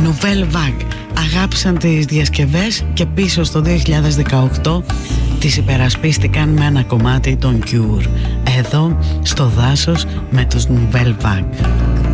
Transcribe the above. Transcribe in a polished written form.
Nouvelle Vague αγάπησαν τις διασκευές και πίσω στο 2018 τις υπερασπίστηκαν με ένα κομμάτι των Cure, εδώ στο δάσος με τους Nouvelle Vague.